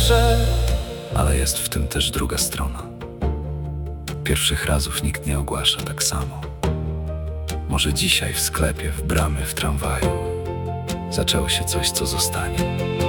pierwsze. Ale jest w tym też druga strona. Pierwszych razów nikt nie ogłasza tak samo. Może dzisiaj w sklepie, w bramie, w tramwaju zaczęło się coś, co zostanie.